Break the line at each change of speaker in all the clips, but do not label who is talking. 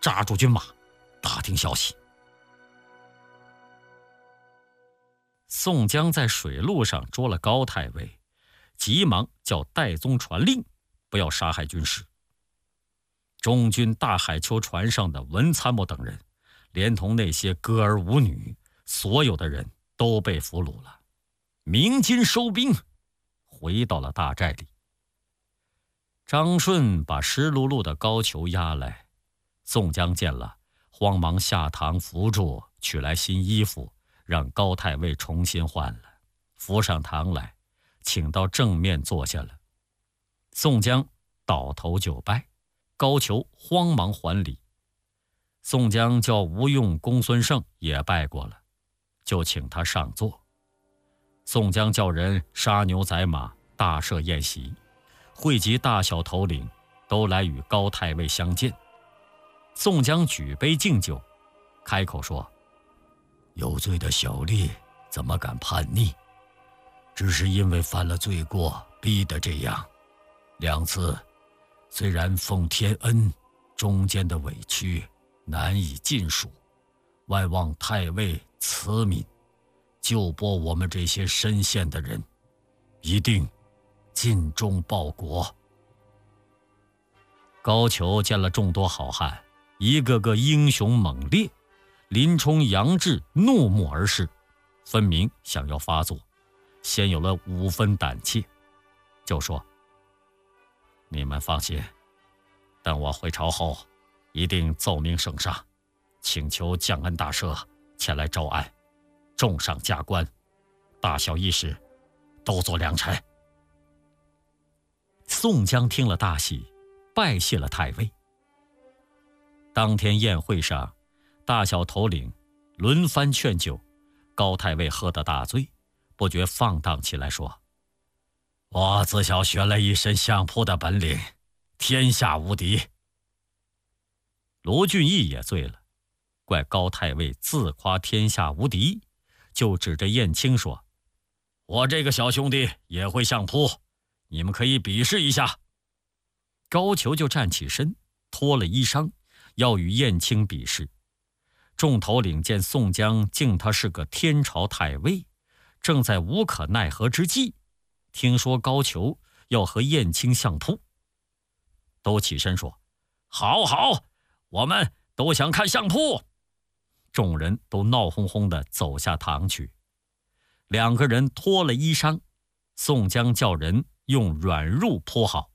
扎住军马，打听消息。宋江在水路上捉了高太尉，急忙叫戴宗传令，不要杀害军士。中军大海丘船上的文参谋等人，连同那些歌儿舞女，所有的人都被俘虏了。鸣金收兵，回到了大寨里。张顺把湿漉漉的高俅押来，宋江见了，慌忙下堂扶住，取来新衣服，让高太尉重新换了，扶上堂来，请到正面坐下了。宋江倒头就拜，高俅慌忙还礼。宋江叫吴用、公孙胜也拜过了，就请他上座。宋江叫人杀牛宰马，大设宴席，汇集大小头领，都来与高太尉相见。宋江举杯敬酒，开口说：有罪的小吏怎么敢叛逆？只是因为犯了罪过，逼得这样。2次虽然奉天恩，中间的委屈难以尽数，外望太尉慈悯，救拨我们这些深陷的人，一定尽忠报国。高俅见了众多好汉，一个个英雄猛烈，林冲、杨志怒目而视，分明想要发作，先有了5分胆怯，就说：你们放心，等我回朝后，一定奏明圣上，请求降恩大赦，前来招安，重赏加官，大小义士都做良差。宋江听了大喜，拜谢了太尉。当天宴会上，大小头领轮番劝酒，高太尉喝得大醉，不觉放荡起来，说：我自小学了一身相扑的本领，天下无敌。罗俊义也醉了，怪高太尉自夸天下无敌，就指着燕青说：我这个小兄弟也会相扑，你们可以比试一下。高俅就站起身，脱了衣裳，要与燕青比试。众头领见宋江敬他是个天朝太尉，正在无可奈何之际，听说高俅要和燕青相扑，都起身说：好好，我们都想看相扑。众人都闹哄哄地走下堂去。2个人脱了衣裳，宋江叫人用软褥铺好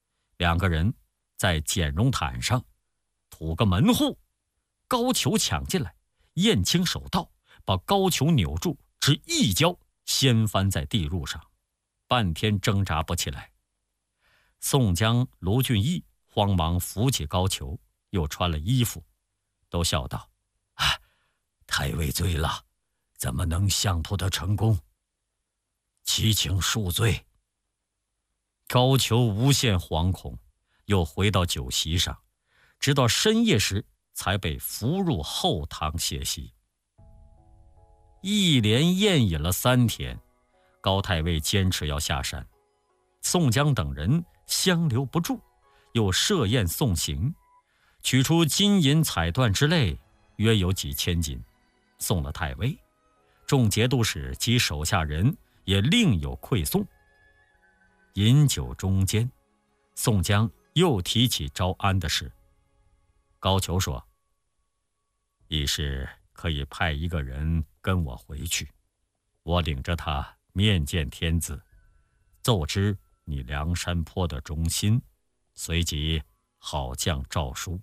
，2个人在剪绒毯上吐个门户，高俅抢进来，燕青手到，把高俅扭住，只一脚掀翻在地褥上，半天挣扎不起来。宋江、卢俊义慌忙扶起高俅，又穿了衣服，都笑道：太尉醉了，怎么能相扑得成功？祈请恕罪。高俅无限惶恐，又回到酒席上，直到深夜时才被扶入后堂歇息。一连宴饮了3天，高太尉坚持要下山，宋江等人相留不住，又设宴送行，取出金银彩缎之类，约有几千斤，送了太尉。众节度使及手下人也另有馈送。饮酒中间，宋江又提起招安的事。高俅说：一是可以派一个人跟我回去，我领着他面见天子，奏知你梁山泊的忠心，随即好降诏书。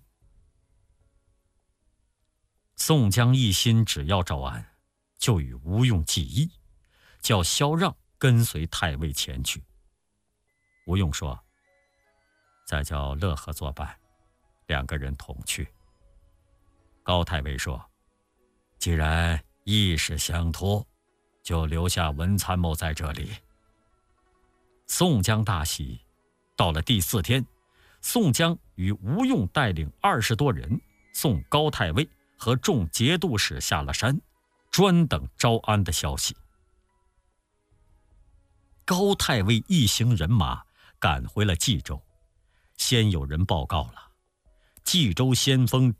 宋江一心只要招安，就与吴用计议，叫萧让跟随太尉前去。吴用说：再叫乐和作伴，2个人同去。高太尉说：既然意识相托，就留下文参谋在这里。宋江大喜。到了第4天，宋江与吴用带领20多人，送高太尉和众节度使下了山，专等招安的消息。高太尉一行人马赶回了冀州，先有人报告了，冀州先锋